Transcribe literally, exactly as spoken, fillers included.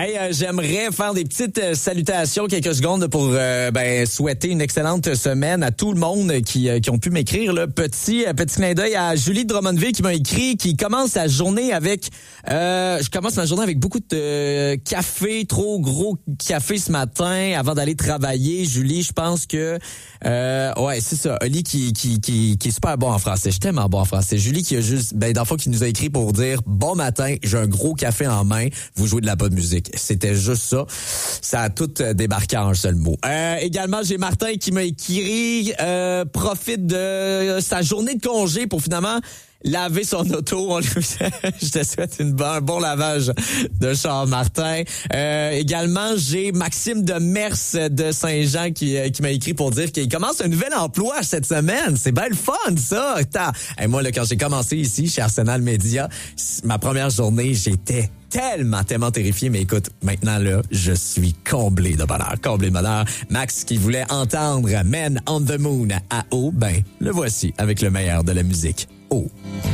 Hey, euh, j'aimerais faire des petites euh, salutations, quelques secondes pour euh, ben, souhaiter une excellente semaine à tout le monde qui, euh, qui ont pu m'écrire. Là. Petit, euh, petit clin d'œil à Julie de Drummondville qui m'a écrit, qui commence sa journée avec... Euh, je commence ma journée avec beaucoup de euh, café, trop gros café ce matin avant d'aller travailler. Julie, je pense que... Euh, ouais, c'est ça. Oli qui, qui, qui, qui est super bon en français. Je suis tellement bon en français. Julie qui a juste... Ben, dans le fond, qui nous a écrit pour dire « Bon matin, j'ai un gros café en main. Vous jouez de la bonne musique. » C'était juste ça. Ça a tout débarqué en un seul mot. Euh, également, j'ai Martin qui m'a écrit euh, profite de sa journée de congé pour finalement laver son auto. On lui... Je te souhaite une bon, un bon lavage de char, Martin. Euh, également, j'ai Maxime de Mers de Saint-Jean qui, qui m'a écrit pour dire qu'il commence un nouvel emploi cette semaine. C'est bien le fun, ça. Et moi, là, quand j'ai commencé ici, chez Arsenal Media, ma première journée, j'étais tellement, tellement terrifié. Mais écoute, maintenant, là, je suis comblé de bonheur. Comblé de bonheur. Max qui voulait entendre Man on the Moon à haut, ben, le voici avec le meilleur de la musique. Oh.